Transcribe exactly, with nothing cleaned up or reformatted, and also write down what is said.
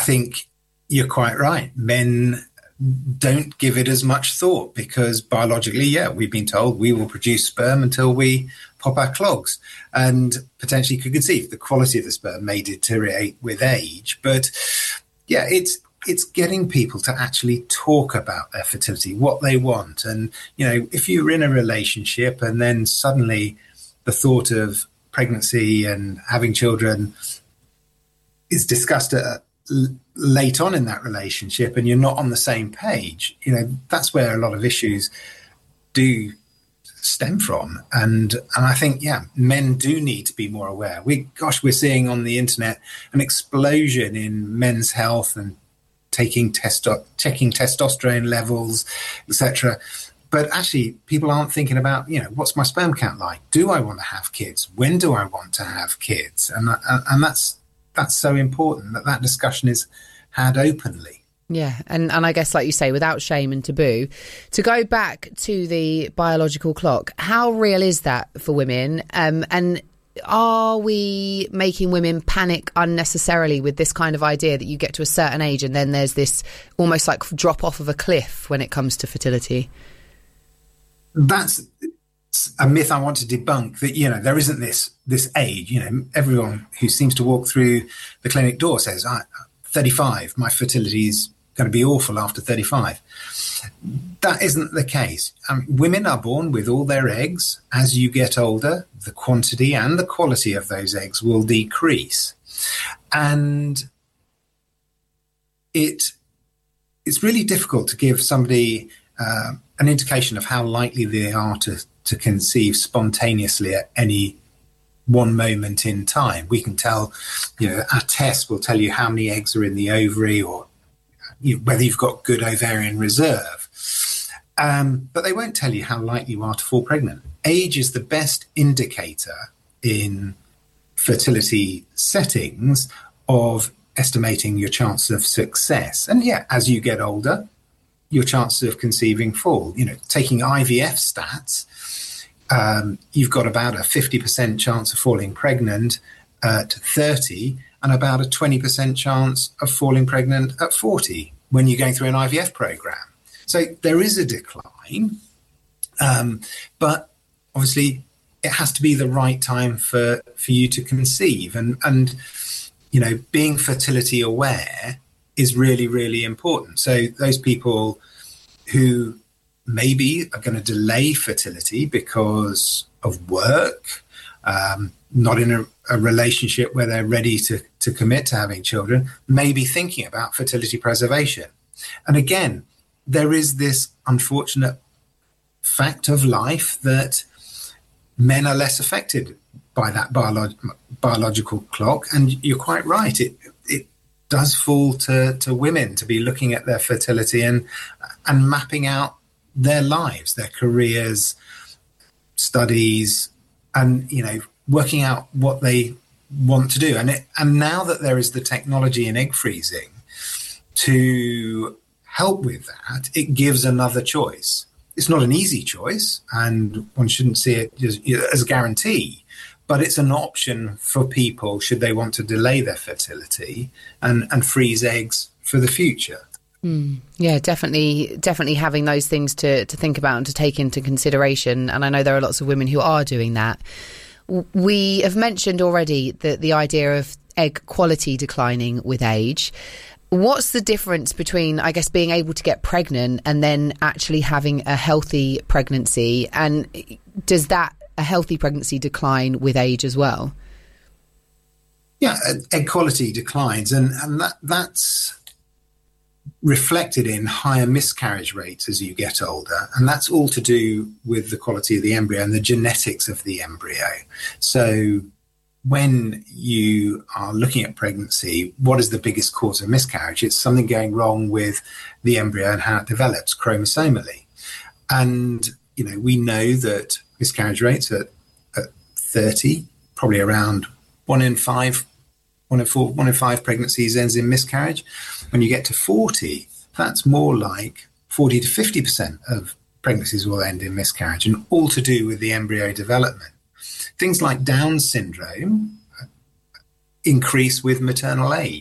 think you're quite right. Men don't give it as much thought because biologically, yeah, we've been told we will produce sperm until we pop our clogs and potentially could conceive. The quality of the sperm may deteriorate with age, but yeah, it's it's getting people to actually talk about their fertility, what they want. And, you know, if you're in a relationship and then suddenly the thought of pregnancy and having children is discussed at late on in that relationship and you're not on the same page, you know, that's where a lot of issues do stem from. And and I think, yeah, men do need to be more aware. We, gosh, we're seeing on the internet an explosion in men's health and taking testo- checking testosterone levels, et cetera. But actually, people aren't thinking about, you know, what's my sperm count like? Do I want to have kids? When do I want to have kids? And and, and that's that's so important that that discussion is had openly. Yeah. And, and I guess, like you say, without shame and taboo, to go back to the biological clock, how real is that for women? Um, and are we making women panic unnecessarily with this kind of idea that you get to a certain age and then there's this almost like drop off of a cliff when it comes to fertility? That's a myth I want to debunk, that, you know, there isn't this this age. You know, everyone who seems to walk through the clinic door says, I, thirty-five, my fertility is going to be awful after thirty-five. That isn't the case. Um, women are born with all their eggs. As you get older, the quantity and the quality of those eggs will decrease. And it it's really difficult to give somebody uh, an indication of how likely they are to, to conceive spontaneously at any one moment in time. We can tell, you know, our tests will tell you how many eggs are in the ovary or you know, whether you've got good ovarian reserve. Um, but they won't tell you how likely you are to fall pregnant. Age is the best indicator in fertility settings of estimating your chance of success. And yeah, as you get older, your chances of conceiving fall. You know, taking I V F stats, um, you've got about a fifty percent chance of falling pregnant at thirty and about a twenty percent chance of falling pregnant at forty when you're going through an I V F program. So there is a decline, um, but obviously it has to be the right time for, for you to conceive. And, and, you know, being fertility aware is really, really important. So those people who maybe are going to delay fertility because of work, um, not in a, a relationship where they're ready to, to commit to having children, may be thinking about fertility preservation. And again, there is this unfortunate fact of life that men are less affected by that biolog- biological clock. And you're quite right. It it does fall to, to women to be looking at their fertility and and mapping out their lives, their careers, studies, and, you know, working out what they want to do. And it, and now that there is the technology in egg freezing to help with that, it gives another choice. It's not an easy choice, and one shouldn't see it as, as a guarantee, but it's an option for people should they want to delay their fertility and, and freeze eggs for the future. Mm, yeah, definitely, definitely having those things to, to think about and to take into consideration. And I know there are lots of women who are doing that. We have mentioned already that the idea of egg quality declining with age. What's the difference between, I guess, being able to get pregnant and then actually having a healthy pregnancy? And does that, a healthy pregnancy, decline with age as well? Yeah, egg quality declines, and, and that that's reflected in higher miscarriage rates as you get older. And that's all to do with the quality of the embryo and the genetics of the embryo. So when you are looking at pregnancy, what is the biggest cause of miscarriage? It's something going wrong with the embryo and how it develops chromosomally. And, you know, we know that miscarriage rates at, at thirty, probably around one in five, one in four, one in five pregnancies ends in miscarriage. When you get to forty, that's more like forty to fifty percent of pregnancies will end in miscarriage, and all to do with the embryo development. Things like Down syndrome increase with maternal age.